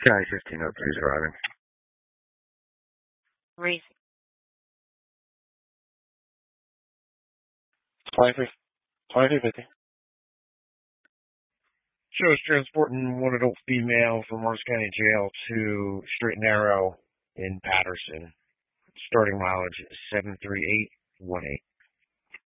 County 1503 driving. Reason. 2350. Show is transporting one adult female from Morris County Jail to Straight and Narrow in Patterson. Starting mileage 73818.